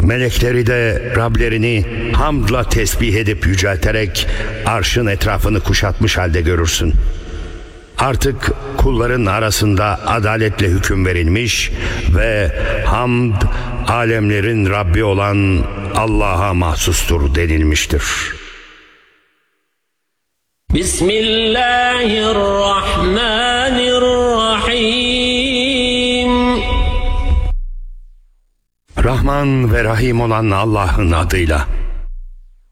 Melekleri de Rablerini hamdla tesbih edip yücelterek arşın etrafını kuşatmış halde görürsün. Artık kulların arasında adaletle hüküm verilmiş ve hamd alemlerin Rabbi olan Allah'a mahsustur denilmiştir. Bismillahirrahmanirrahim. Rahman ve Rahim olan Allah'ın adıyla.